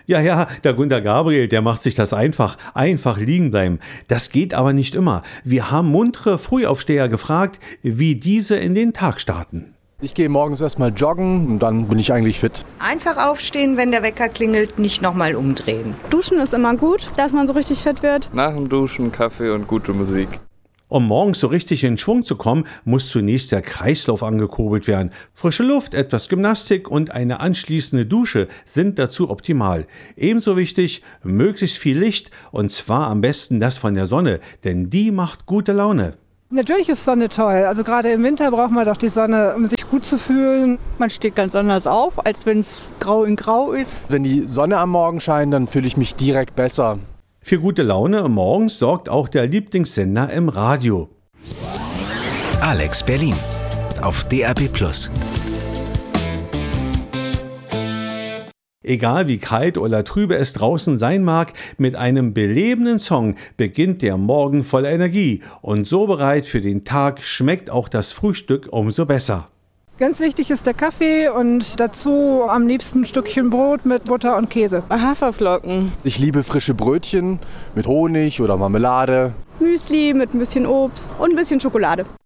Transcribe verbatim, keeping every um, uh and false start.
Ja, ja, der Gunter Gabriel, der macht sich das einfach. Einfach liegen bleiben. Das geht aber nicht immer. Wir haben muntere Frühaufsteher gefragt, wie diese in den Tag starten. Ich gehe morgens erstmal joggen und dann bin ich eigentlich fit. Einfach aufstehen, wenn der Wecker klingelt, nicht nochmal umdrehen. Duschen ist immer gut, dass man so richtig fit wird. Nach dem Duschen Kaffee und gute Musik. Um morgens so richtig in Schwung zu kommen, muss zunächst der Kreislauf angekurbelt werden. Frische Luft, etwas Gymnastik und eine anschließende Dusche sind dazu optimal. Ebenso wichtig, möglichst viel Licht und zwar am besten das von der Sonne, denn die macht gute Laune. Natürlich ist Sonne toll. Also gerade im Winter braucht man doch die Sonne, um sich gut zu fühlen. Man steht ganz anders auf, als wenn es grau in grau ist. Wenn die Sonne am Morgen scheint, dann fühle ich mich direkt besser. Für gute Laune morgens sorgt auch der Lieblingssender im Radio. Alex Berlin auf D R B Plus. Egal wie kalt oder trübe es draußen sein mag, mit einem belebenden Song beginnt der Morgen voller Energie und so bereit für den Tag schmeckt auch das Frühstück umso besser. Ganz wichtig ist der Kaffee und dazu am liebsten ein Stückchen Brot mit Butter und Käse. Haferflocken. Ich liebe frische Brötchen mit Honig oder Marmelade. Müsli mit ein bisschen Obst und ein bisschen Schokolade.